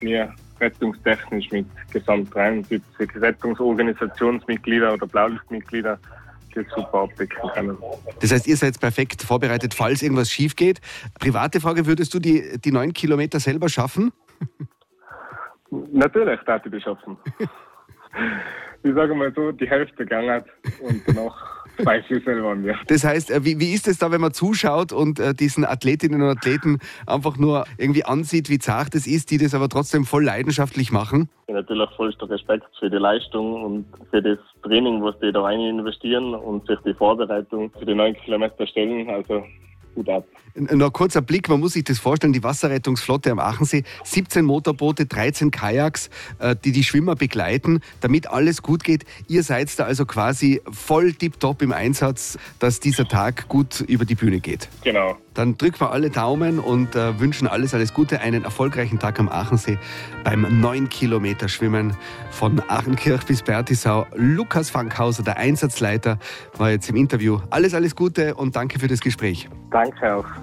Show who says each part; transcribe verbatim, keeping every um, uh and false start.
Speaker 1: wir rettungstechnisch mit gesamt dreiundsiebzig Rettungsorganisationsmitglieder oder Blaulichtmitglieder das super abdecken können.
Speaker 2: Das heißt, ihr seid perfekt vorbereitet, falls irgendwas schief geht. Private Frage, würdest du die, die neun Kilometer selber schaffen?
Speaker 1: Natürlich darf ich das schaffen. Ich sage mal so, die Hälfte gegangen und danach weiß ich selber an mir.
Speaker 2: Das heißt, wie, wie ist es da, wenn man zuschaut und äh, diesen Athletinnen und Athleten einfach nur irgendwie ansieht, wie zart es ist, die das aber trotzdem voll leidenschaftlich machen?
Speaker 1: Ich habe natürlich vollster Respekt für die Leistung und für das Training, was die da rein investieren und sich die Vorbereitung für die neun Kilometer stellen. Also gut ab.
Speaker 2: Noch ein kurzer Blick, man muss sich das vorstellen, die Wasserrettungsflotte am Achensee, siebzehn Motorboote, dreizehn Kajaks, die die Schwimmer begleiten, damit alles gut geht. Ihr seid da also quasi voll tipptopp im Einsatz, dass dieser Tag gut über die Bühne geht.
Speaker 1: Genau.
Speaker 2: Dann drücken wir alle Daumen und äh, wünschen alles, alles Gute, einen erfolgreichen Tag am Achensee beim neun Kilometer Schwimmen von Achenkirch bis Bertisau. Lukas Fankhauser, der Einsatzleiter, war jetzt im Interview. Alles, alles Gute und danke für das Gespräch.
Speaker 1: Danke auch.